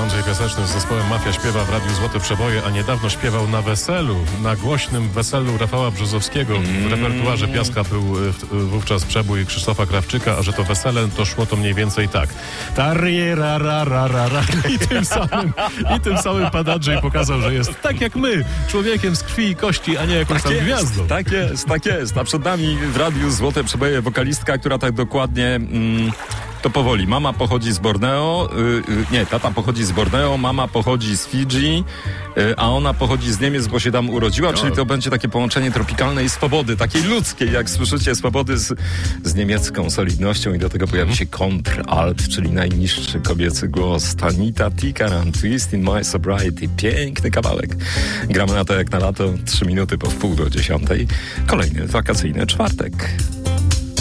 Andrzej Piaseczny z zespołem Mafia śpiewa w Radiu Złote Przeboje, a niedawno śpiewał na weselu, na głośnym weselu Rafała Brzozowskiego. W repertuarze Piaska był wówczas przebój Krzysztofa Krawczyka, a że to wesele, to szło to mniej więcej tak. I tym samym pan Andrzej pokazał, że jest tak jak my, człowiekiem z krwi i kości, a nie jakąś tam gwiazdą. Tak jest. A przed nami w Radiu Złote Przeboje wokalistka, która tak dokładnie... To powoli. Mama pochodzi z Borneo, tata pochodzi z Borneo, mama pochodzi z Fidżi, a ona pochodzi z Niemiec, bo się tam urodziła, czyli to będzie takie połączenie tropikalnej swobody, takiej ludzkiej, jak słyszycie, swobody z niemiecką solidnością i do tego pojawi się kontralt, czyli najniższy kobiecy głos. Tanita Tikaram, Twist in My Sobriety. Piękny kawałek. Gramy na to jak na lato, 3 minuty po 9:30. Kolejny wakacyjny czwartek.